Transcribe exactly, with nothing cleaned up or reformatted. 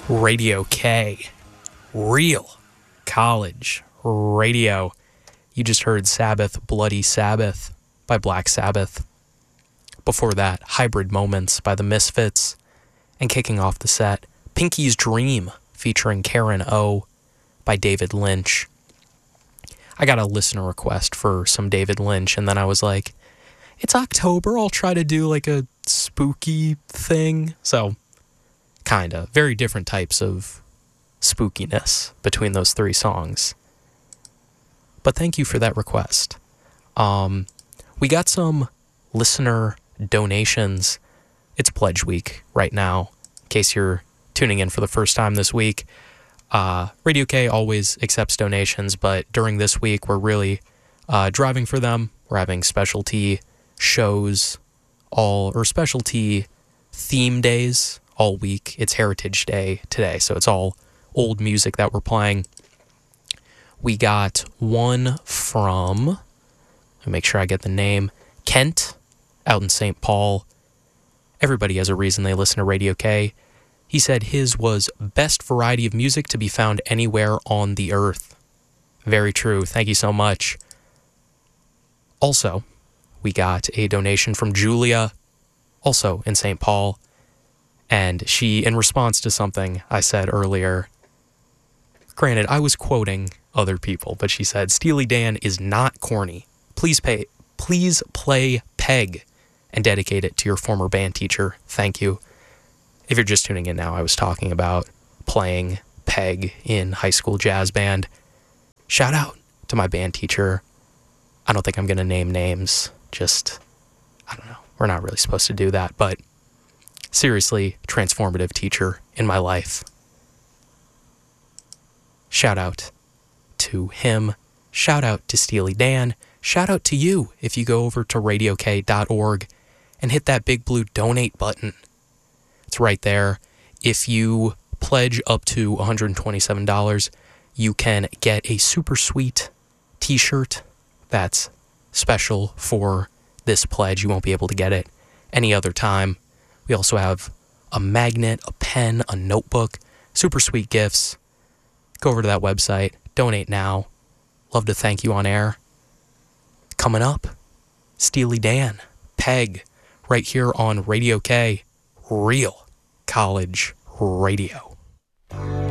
Radio K, real college radio. You just heard Sabbath, Bloody Sabbath by Black Sabbath. Before that, Hybrid Moments by the Misfits. And kicking off the set, Pinky's Dream featuring Karen O by David Lynch. I got a listener request for some David Lynch, and then I was like, it's October, I'll try to do like a spooky thing. So, kinda. Very different types of spookiness between those three songs. But thank you for that request. Um, we got some listener donations. It's Pledge Week right now, in case you're tuning in for the first time this week. Uh, Radio K always accepts donations, but during this week, we're really uh, driving for them. We're having specialty shows, all or specialty theme days all week. It's Heritage Day today, so it's all old music that we're playing. We got one from, let me make sure I get the name, Kent, out in Saint Paul. Everybody has a reason they listen to Radio K. He said his was best variety of music to be found anywhere on the earth. Very true. Thank you so much. Also, we got a donation from Julia, also in Saint Paul. And she, in response to something I said earlier, granted, I was quoting other people, but she said, Steely Dan is not corny. Please pay, please play Peg and dedicate it to your former band teacher. Thank you. If you're just tuning in now, I was talking about playing Peg in high school jazz band. Shout out to my band teacher. I don't think I'm going to name names. Just, I don't know. We're not really supposed to do that, but seriously, transformative teacher in my life. Shout out to him. Shout out to Steely Dan. Shout out to you if you go over to radio k dot org and hit that big blue donate button. It's right there. If you pledge up to one hundred twenty-seven dollars, you can get a super sweet t-shirt that's special for this pledge. You won't be able to get it any other time. We also have a magnet, a pen, a notebook, super sweet gifts. Go over to that website, donate now. Love to thank you on air. Coming up, Steely Dan, Peg, right here on Radio K, real college radio.